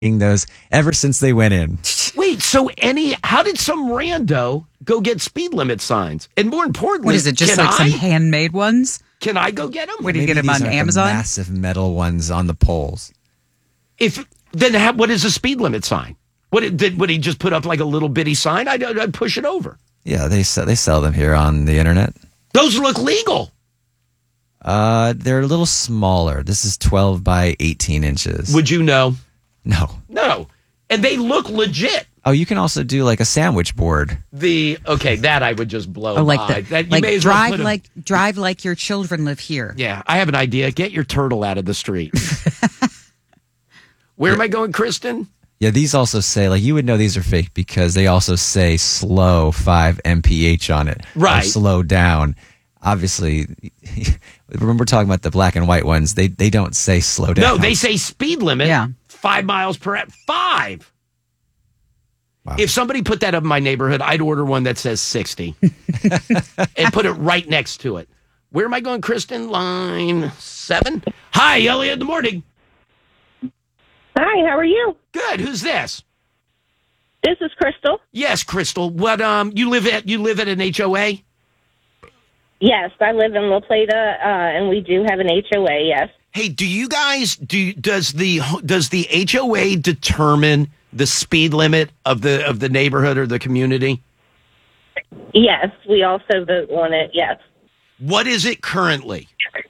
those ever since they went in. Wait, so how did some rando go get speed limit signs? And more importantly, what is it? Just like some handmade ones? Can I go get them? Where do you get them on Amazon? The massive metal ones on the poles. What is a speed limit sign? Would he just put up like a little bitty sign? I'd push it over. Yeah, they sell them here on the internet. Those look legal. They're a little smaller. This is 12 by 18 inches. Would you know? No. And they look legit. Oh, you can also do like a sandwich board. That I would just blow Oh, by. Drive like your children live here. Yeah, I have an idea. Get your turtle out of the street. Where am I going, Kristen? Yeah, these also say, like, you would know these are fake because they also say slow 5 mph on it. Right. Or slow down. Obviously, when we're talking about the black and white ones, they don't say slow down. No, they say speed limit. Yeah. 5 miles per hour. 5. Wow. If somebody put that up in my neighborhood, I'd order one that says 60 and put it right next to it. Where am I going, Kristen? Line 7. Hi, Elliot in the morning. Hi, how are you? Good. Who's this? This is Crystal. Yes, Crystal. What you live at an HOA? Yes, I live in La Plata, and we do have an HOA, yes. Hey, do you guys does the HOA determine the speed limit of the neighborhood or the community? Yes, we also vote on it, yes. What is it currently?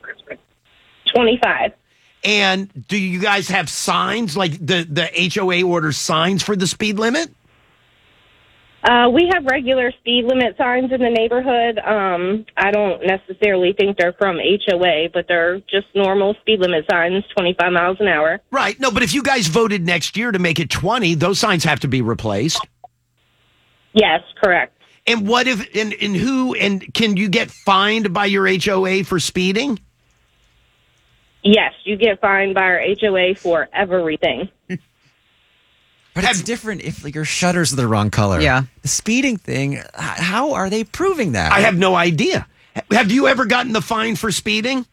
25. And do you guys have signs, like the HOA orders signs for the speed limit? We have regular speed limit signs in the neighborhood. I don't necessarily think they're from HOA, but they're just normal speed limit signs, 25 miles an hour. Right. No, but if you guys voted next year to make it 20, those signs have to be replaced. Yes, correct. And what if, and can you get fined by your HOA for speeding? Yes, you get fined by our HOA for everything. But it's different if your shutters are the wrong color. Yeah. The speeding thing, how are they proving that? I have no idea. Have you ever gotten the fine for speeding?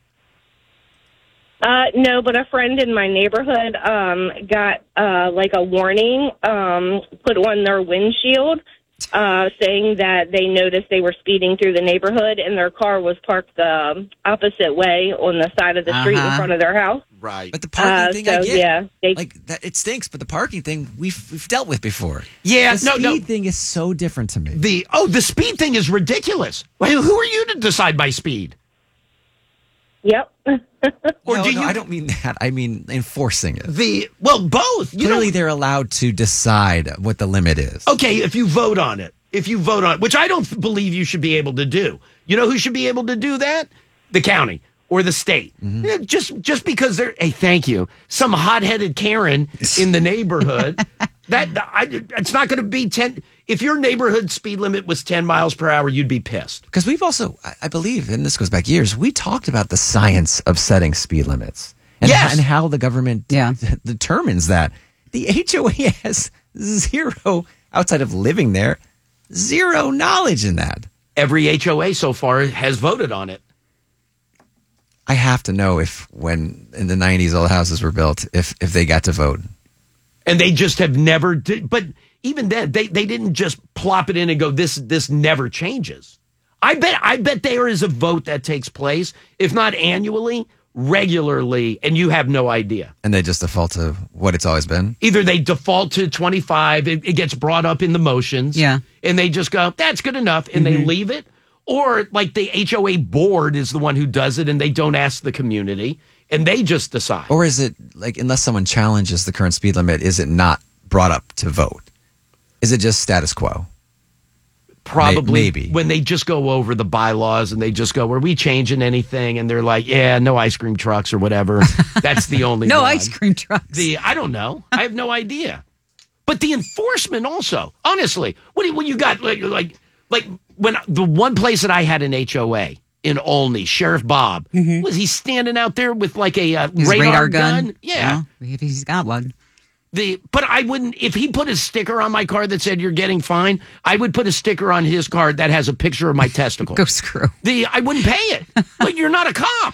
No, but a friend in my neighborhood got like a warning put on their windshield saying that they noticed they were speeding through the neighborhood and their car was parked the opposite way on the side of the street in front of their house. Right. But the parking thing, I get. Yeah, it stinks, but the parking thing we've dealt with before. Yeah, the speed thing is so different to me. The speed thing is ridiculous. Well, who are you to decide my speed? Yep. I don't mean that. I mean enforcing it. Both. Clearly, they're allowed to decide what the limit is. Okay, if you vote on it, which I don't believe you should be able to do. You know who should be able to do that? The county or the state. Mm-hmm. Yeah, just because they're, hey, thank you, some hot-headed Karen in the neighborhood. It's not going to be 10. If your neighborhood speed limit was 10 miles per hour, you'd be pissed. Because we've also, I believe, and this goes back years, we talked about the science of setting speed limits. And, and how the government determines that. The HOA has zero, outside of living there, zero knowledge in that. Every HOA so far has voted on it. I have to know if when in the 90s all the houses were built, if they got to vote. And they just have never did. But even then, they didn't just plop it in and go, this never changes. I bet there is a vote that takes place, if not annually, regularly, and you have no idea. And they just default to what it's always been? Either they default to 25, it gets brought up in the motions, and they just go, that's good enough, and they leave it. Or like the HOA board is the one who does it, and they don't ask the community, and they just decide. Or is it, like, unless someone challenges the current speed limit, is it not brought up to vote? Is it just status quo? Probably. Maybe. When they just go over the bylaws and they just go, are we changing anything? And they're like, yeah, no ice cream trucks or whatever. That's the only No one. ice cream trucks. I don't know. I have no idea. But the enforcement also, honestly, what you got? Like when the one place that I had an HOA in Olney, Sheriff Bob, was he standing out there with like a radar gun? Yeah. Well, he's got one. But I wouldn't, if he put a sticker on my car that said you're getting fined, I would put a sticker on his car that has a picture of my testicle. Go screw. I wouldn't pay it. But you're not a cop.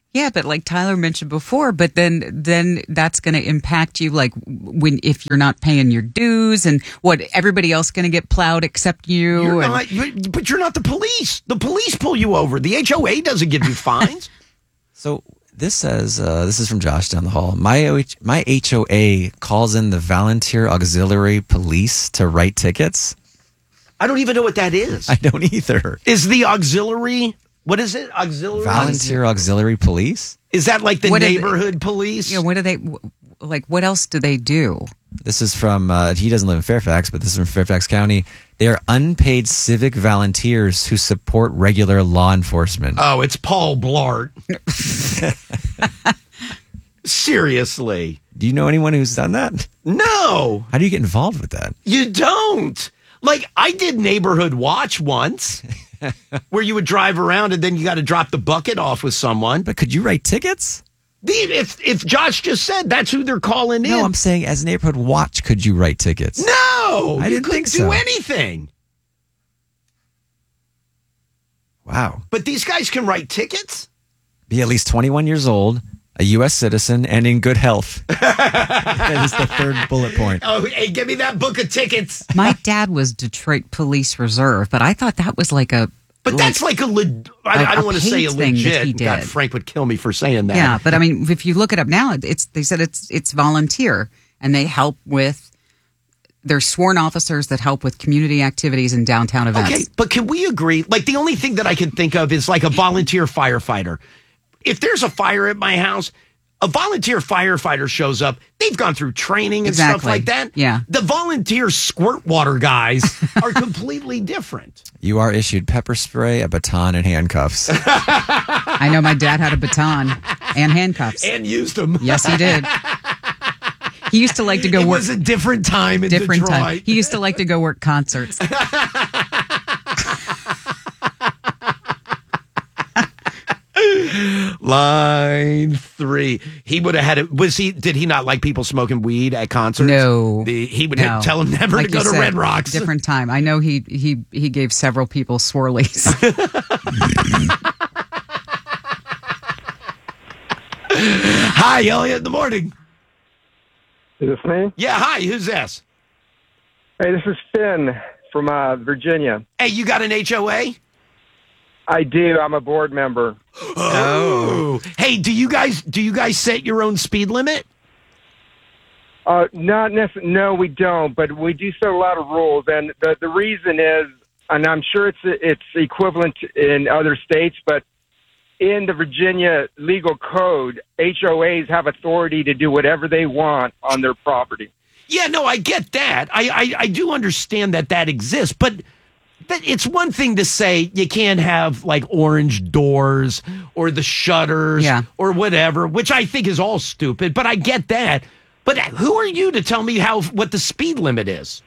Yeah, but like Tyler mentioned before, but then that's going to impact you, like if you're not paying your dues, and what, everybody else going to get plowed except you. But you're not the police. The police pull you over. The HOA doesn't give you fines. So this says, this is from Josh down the hall. My HOA calls in the Volunteer Auxiliary Police to write tickets. I don't even know what that is. I don't either. Is the auxiliary... What is it? Auxiliary? Volunteer Auxiliary Police? Is that like the neighborhood police? Yeah, what do they, like, what else do they do? This is from, he doesn't live in Fairfax, but this is from Fairfax County. They are unpaid civic volunteers who support regular law enforcement. Oh, it's Paul Blart. Seriously. Do you know anyone who's done that? No. How do you get involved with that? You don't. Like, I did Neighborhood Watch once. Where you would drive around and then you got to drop the bucket off with someone. But could you write tickets? If Josh just said that's who they're calling in. No, I'm saying as Neighborhood Watch, could you write tickets? No, I didn't think so. Do anything. Wow. But these guys can write tickets? Be at least 21 years old, a U.S. citizen, and in good health. That is the third bullet point. Oh, hey, give me that book of tickets. My dad was Detroit Police Reserve, but I thought that was like a... But that's like I don't want to say a legit. God, Frank would kill me for saying that. Yeah, but I mean, if you look it up now, they said it's volunteer, and they help with... They're sworn officers that help with community activities and downtown events. Okay, but can we agree? Like, the only thing that I can think of is like a volunteer firefighter. If there's a fire at my house, a volunteer firefighter shows up. They've gone through training and stuff like that. Yeah. The volunteer squirt water guys are completely different. You are issued pepper spray, a baton, and handcuffs. I know my dad had a baton and handcuffs. And used them. Yes, he did. He used to like to go work. It was a different time in Detroit. Time. He used to like to go work concerts. Line 3. He would have had it. Did he not like people smoking weed at concerts? No. He would tell them never to go to Red Rocks. Different time. I know he gave several people swirlies. Hi, Elliot, in the morning. Is this me? Yeah, hi, who's this? Hey, this is Finn from Virginia. Hey, you got an HOA? I do. I'm a board member. Oh. Hey, do you guys set your own speed limit? Not necessarily. No, we don't. But we do set a lot of rules, and the reason is, and I'm sure it's equivalent in other states, but in the Virginia legal code, HOAs have authority to do whatever they want on their property. Yeah, no, I get that. I do understand that exists, but it's one thing to say you can't have like orange doors or the shutters or whatever, which I think is all stupid, but I get that. But who are you to tell me what the speed limit is?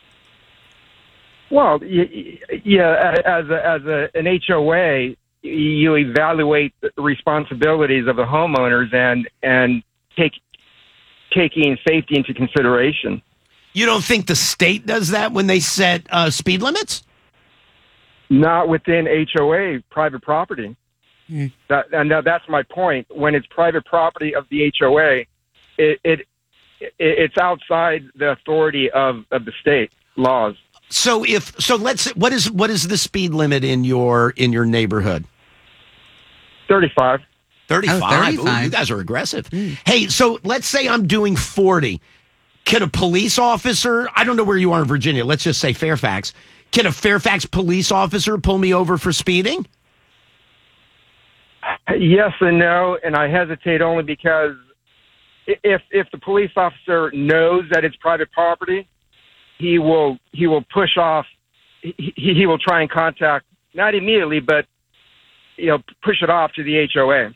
Well, yeah, as an HOA, you evaluate the responsibilities of the homeowners and taking safety into consideration. You don't think the state does that when they set speed limits? Not within HOA, private property. And that's my point. When it's private property of the HOA, it's outside the authority of the state laws. So what is the speed limit in your neighborhood? 35. 35. Oh, 35. Ooh, you guys are aggressive. Hey, so let's say I'm doing 40. Can a police officer, I don't know where you are in Virginia, let's just say Fairfax. Can a Fairfax police officer pull me over for speeding? Yes and no, and I hesitate only because if the police officer knows that it's private property, he will push off. He will try and contact, not immediately, but push it off to the HOA.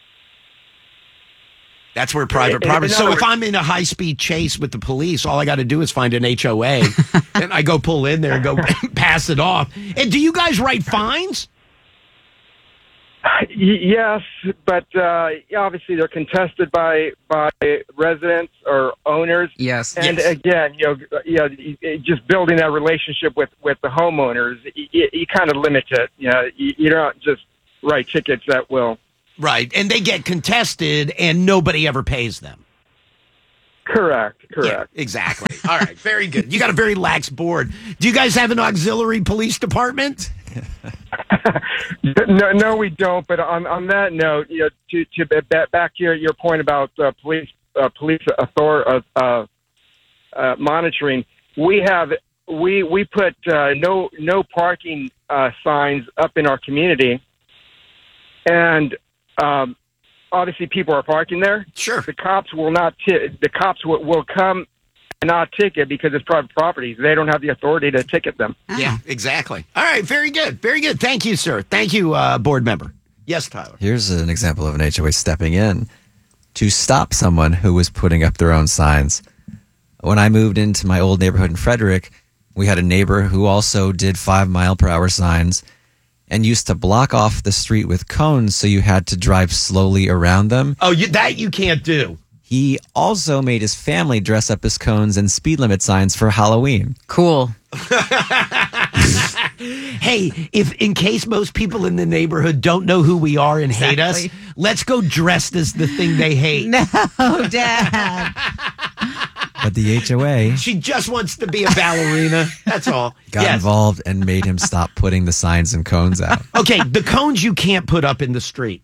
That's where private property. So if I'm in a high-speed chase with the police, all I got to do is find an HOA, and I go pull in there and go pass it off. And do you guys write fines? Yes, but obviously they're contested by residents or owners. Yes, and again, just building that relationship with the homeowners, you kind of limit it. You don't just write tickets that will. Right. And they get contested and nobody ever pays them. Correct. Yeah, exactly. All right. Very good. You got a very lax board. Do you guys have an auxiliary police department? No, we don't. But on that note, to back to your point about police monitoring, we put no parking signs up in our community, and obviously people are parking there. Sure. The cops will not. The cops will come and not ticket because it's private property. They don't have the authority to ticket them. Yeah, exactly. All right. Very good. Very good. Thank you, sir. Thank you, board member. Yes, Tyler. Here's an example of an HOA stepping in to stop someone who was putting up their own signs. When I moved into my old neighborhood in Frederick, we had a neighbor who also did 5-mile-per-hour signs and used to block off the street with cones, so you had to drive slowly around them. Oh, that you can't do. He also made his family dress up as cones and speed limit signs for Halloween. Cool. Hey, if in case most people in the neighborhood don't know who we are and hate us, let's go dressed as the thing they hate. No, Dad. But the HOA... She just wants to be a ballerina. That's all. Got involved and made him stop putting the signs and cones out. Okay, the cones you can't put up in the street.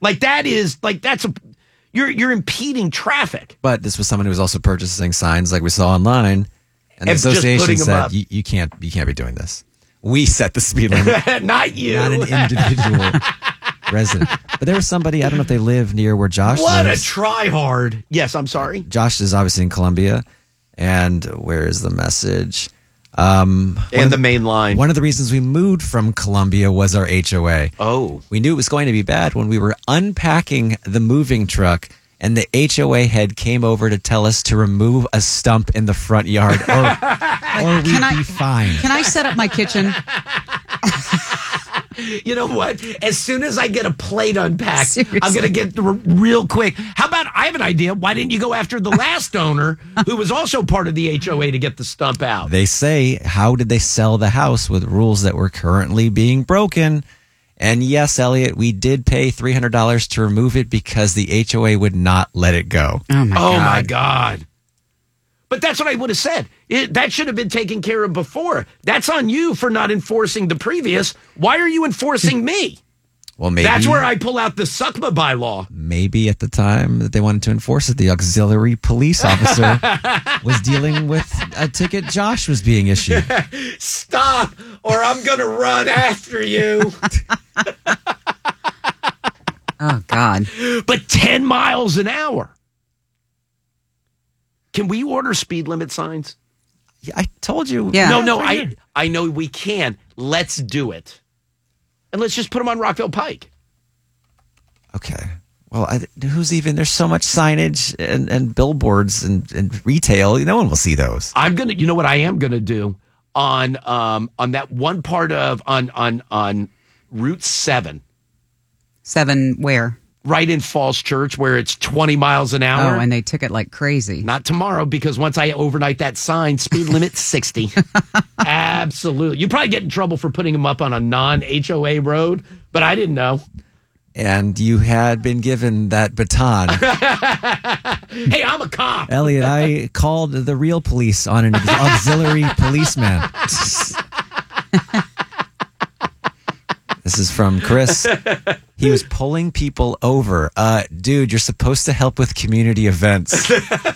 You're impeding traffic. But this was someone who was also purchasing signs like we saw online. And the association said, you can't be doing this. We set the speed limit. Not you. Not an individual resident. But there was somebody, I don't know if they live near where Josh lives. What a try-hard. Yes, I'm sorry. Josh is obviously in Columbia. And where is the message? And the main line. One of the reasons we moved from Columbia was our HOA. Oh. We knew it was going to be bad when we were unpacking the moving truck and the HOA head came over to tell us to remove a stump in the front yard or we'd be fine. Can I set up my kitchen? You know what? As soon as I get a plate unpacked, Seriously. I'm going to get real quick. How about, I have an idea. Why didn't you go after the last owner who was also part of the HOA to get the stump out? They say, how did they sell the house with rules that were currently being broken? And yes, Elliot, we did pay $300 to remove it because the HOA would not let it go. Oh, my God. But that's what I would have said. That should have been taken care of before. That's on you for not enforcing the previous. Why are you enforcing me? Well, maybe that's where I pull out the SUCMA bylaw. Maybe at the time that they wanted to enforce it, the auxiliary police officer was dealing with a ticket Josh was being issued. Stop, or I'm going to run after you. Oh, God. But 10 miles an hour. Can we order speed limit signs? Yeah, I told you. Yeah. No, I know we can. Let's do it. And let's just put them on Rockville Pike. Okay. Well, there's so much signage and billboards and retail. No one will see those. You know what I am going to do on that one part of, on Route 7. 7 where? Right in Falls Church, where it's 20 miles an hour. Oh, and they took it like crazy. Not tomorrow, because once I overnight that sign, speed limit 60. Absolutely. You probably get in trouble for putting them up on a non-HOA road, but I didn't know. And you had been given that baton. Hey, I'm a cop. Elliot, I called the real police on an auxiliary policeman. This is from Chris. He was pulling people over. Dude, you're supposed to help with community events.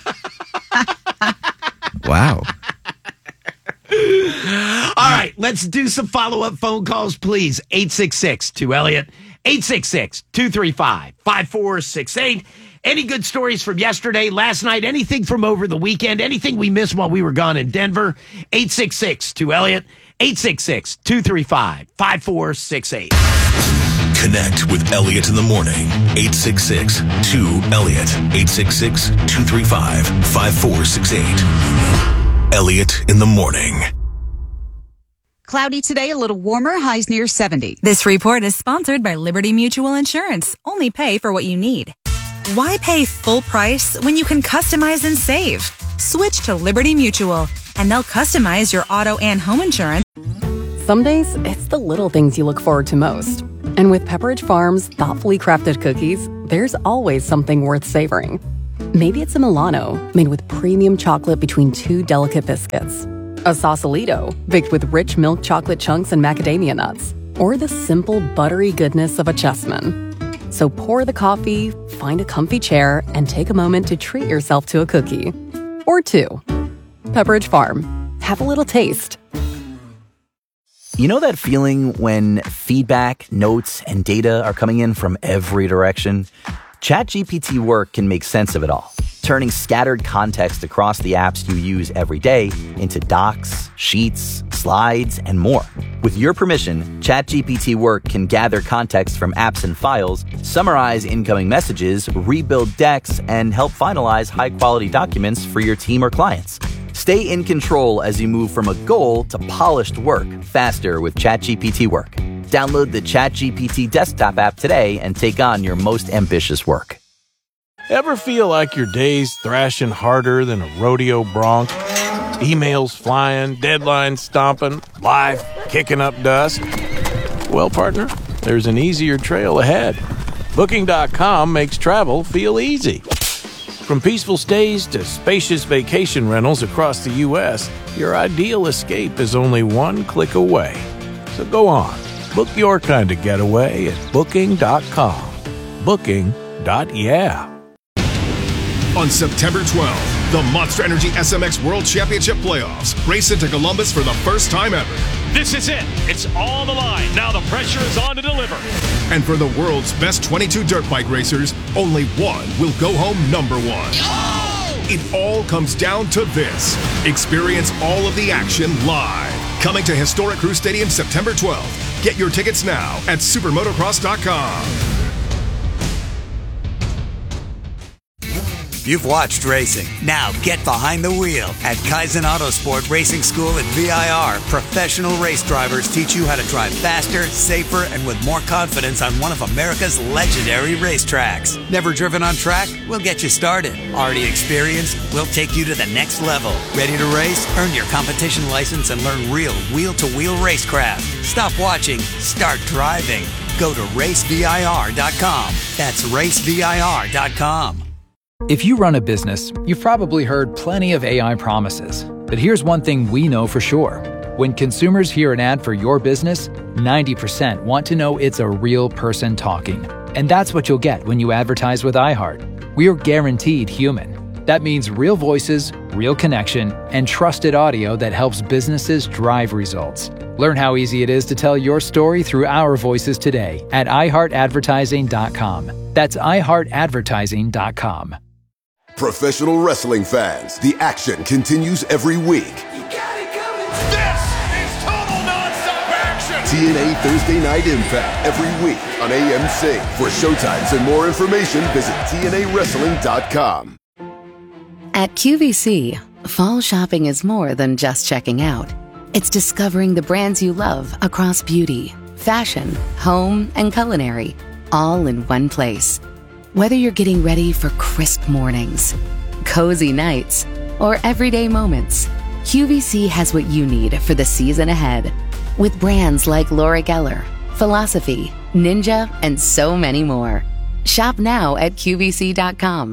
Wow. All right, let's do some follow-up phone calls, please. 866-2-ELLIOT. 866-235-5468. Any good stories from yesterday, last night, anything from over the weekend, anything we missed while we were gone in Denver? 866-2-ELLIOT. 866-235-5468. Connect with Elliot in the morning. 866-2-ELLIOT. 866-235-5468. Elliot in the morning. Cloudy today, a little warmer, highs near 70. This report is sponsored by Liberty Mutual Insurance. Only pay for what you need. Why pay full price when you can customize and save? Switch to Liberty Mutual, and they'll customize your auto and home insurance. Some days, it's the little things you look forward to most. And with Pepperidge Farm's thoughtfully crafted cookies, there's always something worth savoring. Maybe it's a Milano made with premium chocolate between two delicate biscuits. A Sausalito baked with rich milk chocolate chunks and macadamia nuts. Or the simple buttery goodness of a Chessman. So pour the coffee, find a comfy chair, and take a moment to treat yourself to a cookie. Or two. Pepperidge Farm. Have a little taste. You know that feeling when feedback, notes, and data are coming in from every direction? ChatGPT Work can make sense of it all, turning scattered context across the apps you use every day into docs, sheets, slides, and more. With your permission, ChatGPT Work can gather context from apps and files, summarize incoming messages, rebuild decks, and help finalize high-quality documents for your team or clients. Stay in control as you move from a goal to polished work faster with ChatGPT Work. Download the ChatGPT desktop app today and take on your most ambitious work. Ever feel like your day's thrashing harder than a rodeo bronc? Emails flying, deadlines stomping, life kicking up dust? Well, partner, there's an easier trail ahead. Booking.com makes travel feel easy. From peaceful stays to spacious vacation rentals across the U.S., your ideal escape is only one click away. So go on, book your kind of getaway at Booking.com. Booking.yeah. On September 12th, the Monster Energy SMX World Championship Playoffs race into Columbus for the first time ever. This is it. It's on the line. Now the pressure is on to deliver. And for the world's best 22 dirt bike racers, only one will go home number one. Oh! It all comes down to this. Experience all of the action live. Coming to Historic Crew Stadium September 12th. Get your tickets now at supermotocross.com. You've watched racing. Now get behind the wheel. At Kaizen Autosport Racing School at VIR, professional race drivers teach you how to drive faster, safer, and with more confidence on one of America's legendary racetracks. Never driven on track? We'll get you started. Already experienced? We'll take you to the next level. Ready to race? Earn your competition license and learn real wheel-to-wheel racecraft. Stop watching. Start driving. Go to racevir.com. That's racevir.com. If you run a business, you've probably heard plenty of AI promises. But here's one thing we know for sure. When consumers hear an ad for your business, 90% want to know it's a real person talking. And that's what you'll get when you advertise with iHeart. We're guaranteed human. That means real voices, real connection, and trusted audio that helps businesses drive results. Learn how easy it is to tell your story through our voices today at iHeartAdvertising.com. That's iHeartAdvertising.com. Professional wrestling fans, the action continues every week. This is total nonstop action. TNA Thursday Night Impact every week on AMC. For showtimes and more information, visit TNAWrestling.com. At QVC, fall shopping is more than just checking out. It's discovering the brands you love across beauty, fashion, home, and culinary, all in one place. Whether you're getting ready for crisp mornings, cozy nights, or everyday moments, QVC has what you need for the season ahead. With brands like Laura Geller, Philosophy, Ninja, and so many more. Shop now at QVC.com.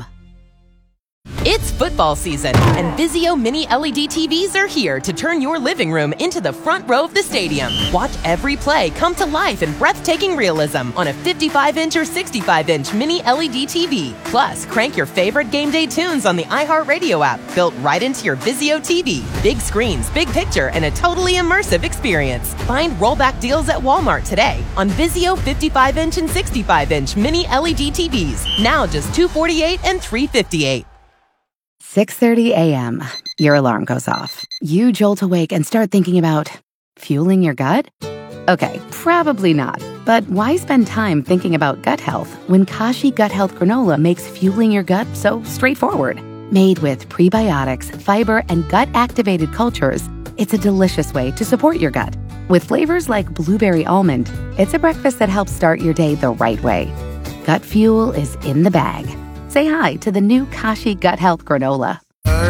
It's football season, and Vizio Mini LED TVs are here to turn your living room into the front row of the stadium. Watch every play come to life in breathtaking realism on a 55-inch or 65-inch Mini LED TV. Plus, crank your favorite game day tunes on the iHeartRadio app, built right into your Vizio TV. Big screens, big picture, and a totally immersive experience. Find rollback deals at Walmart today on Vizio 55-inch and 65-inch Mini LED TVs. Now just $248 and $358. 6:30 a.m. Your alarm goes off. You jolt awake and start thinking about fueling your gut? Okay, probably not. But why spend time thinking about gut health when Kashi Gut Health Granola makes fueling your gut so straightforward? Made with prebiotics, fiber, and gut-activated cultures, it's a delicious way to support your gut. With flavors like blueberry almond, it's a breakfast that helps start your day the right way. Gut fuel is in the bag. Say hi to the new Kashi Gut Health Granola.